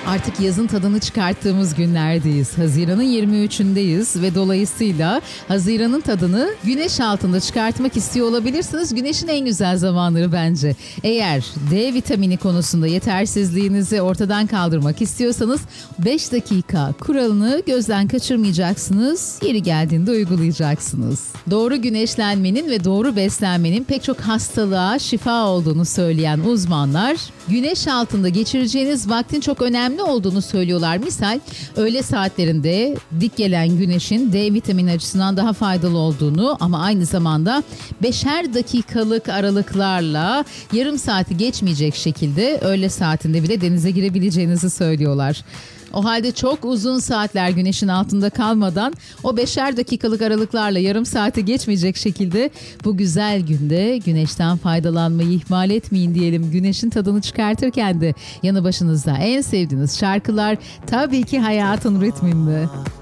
Artık yazın tadını çıkarttığımız günlerdeyiz. Haziran'ın 23'ündeyiz ve dolayısıyla Haziran'ın tadını güneş altında çıkartmak istiyor olabilirsiniz. Güneşin en güzel zamanları bence. Eğer D vitamini konusunda yetersizliğinizi ortadan kaldırmak istiyorsanız 5 dakika kuralını gözden kaçırmayacaksınız. Yeri geldiğinde uygulayacaksınız. Doğru güneşlenmenin ve doğru beslenmenin pek çok hastalığa şifa olduğunu söyleyen uzmanlar, güneş altında geçireceğiniz vaktin çok önemli olduğunu söylüyorlar. Misal öğle saatlerinde dik gelen güneşin D vitamini açısından daha faydalı olduğunu ama aynı zamanda 5'er dakikalık aralıklarla yarım saati geçmeyecek şekilde öğle saatinde bile denize girebileceğinizi söylüyorlar. O halde çok uzun saatler güneşin altında kalmadan o 5'er dakikalık aralıklarla yarım saati geçmeyecek şekilde bu güzel günde güneşten faydalanmayı ihmal etmeyin diyelim. Güneşin tadını çıkartırken de yanı başınızda en sevdiğiniz şarkılar tabii ki hayatın ritminde.